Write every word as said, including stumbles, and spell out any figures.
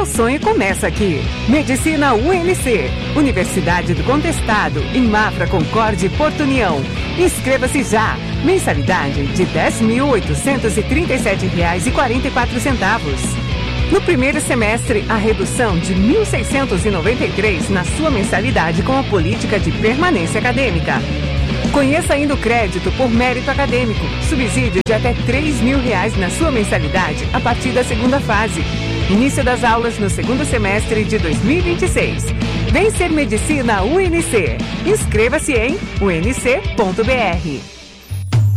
sonho começa aqui. Medicina U N C, Universidade do Contestado, em Mafra, Concórdia e Porto União. Inscreva-se já. Mensalidade de dez mil oitocentos e trinta e sete reais e quarenta e quatro centavos. No primeiro semestre, a redução de mil seiscentos e noventa e três reais na sua mensalidade com a política de permanência acadêmica. Conheça ainda o crédito por mérito acadêmico, subsídio de até três mil reais na sua mensalidade a partir da segunda fase. Início das aulas no segundo semestre de dois mil e vinte e seis. Vem ser Medicina U N C. Inscreva-se em u n c ponto b r.